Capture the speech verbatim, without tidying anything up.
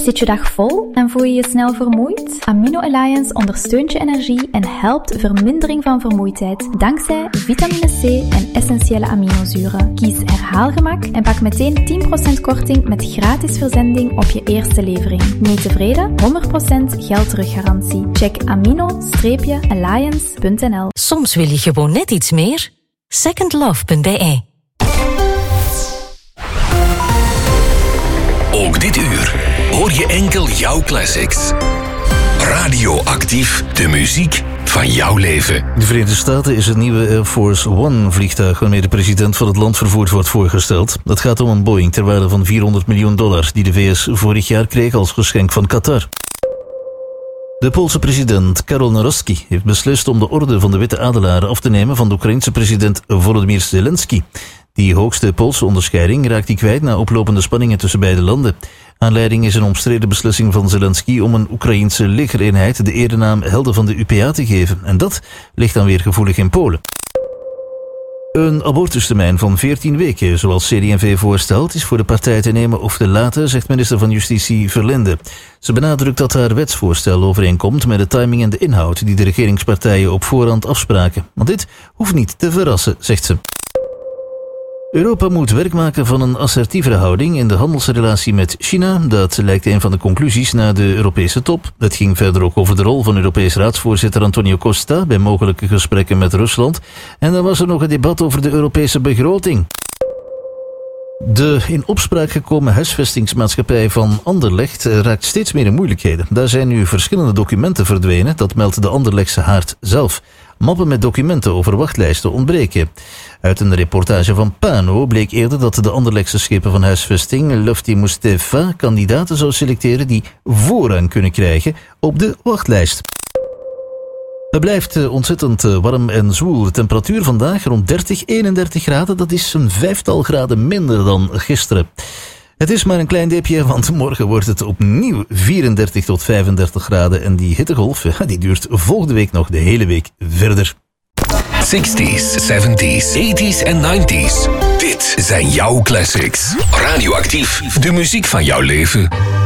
Zit je dag vol en voel je je snel vermoeid? Amino Alliance ondersteunt je energie en helpt vermindering van vermoeidheid dankzij vitamine C en essentiële aminozuren. Kies herhaalgemak en pak meteen tien procent korting met gratis verzending op je eerste levering. Niet tevreden? honderd procent geld teruggarantie. Check amino alliance punt n l. Soms wil je gewoon net iets meer. second love punt b e. Ook dit uur hoor je enkel jouw classics. Radioactief, de muziek van jouw leven. De Verenigde Staten is het nieuwe Air Force One vliegtuig waarmee de president van het land vervoerd wordt voorgesteld. Dat gaat om een Boeing ter waarde van vierhonderd miljoen dollar die de V S vorig jaar kreeg als geschenk van Qatar. De Poolse president Karol Nawrocki heeft beslist om de orde van de Witte Adelaar af te nemen van de Oekraïense president Volodymyr Zelensky. Die hoogste Poolse onderscheiding raakt hij kwijt na oplopende spanningen tussen beide landen. Aanleiding is een omstreden beslissing van Zelensky om een Oekraïense legereenheid de erenaam Helden van de U P A te geven. En dat ligt dan weer gevoelig in Polen. Een abortustermijn van veertien weken, zoals C D en V voorstelt, is voor de partij te nemen of te laten, zegt minister van Justitie Verlinde. Ze benadrukt dat haar wetsvoorstel overeenkomt met de timing en de inhoud die de regeringspartijen op voorhand afspraken. Want dit hoeft niet te verrassen, zegt ze. Europa moet werk maken van een assertievere houding in de handelsrelatie met China. Dat lijkt een van de conclusies na de Europese top. Het ging verder ook over de rol van Europees raadsvoorzitter Antonio Costa bij mogelijke gesprekken met Rusland. En dan was er nog een debat over de Europese begroting. De in opspraak gekomen huisvestingsmaatschappij van Anderlecht raakt steeds meer in moeilijkheden. Daar zijn nu verschillende documenten verdwenen, dat meldt de Anderlechtse Haard zelf. Mappen met documenten over wachtlijsten ontbreken. Uit een reportage van Pano bleek eerder dat de Anderlechtse schepen van huisvesting Lofty Mustafa kandidaten zou selecteren die voorrang kunnen krijgen op de wachtlijst. Het blijft ontzettend warm en zwoel. De temperatuur vandaag rond dertig, eenendertig graden. Dat is een vijftal graden minder dan gisteren. Het is maar een klein dipje, want morgen wordt het opnieuw vierendertig tot vijfendertig graden. En die hittegolf die duurt volgende week nog de hele week verder. zestig's, zeventig's, tachtig's en negentig's. Dit zijn jouw classics. Radioactief, de muziek van jouw leven.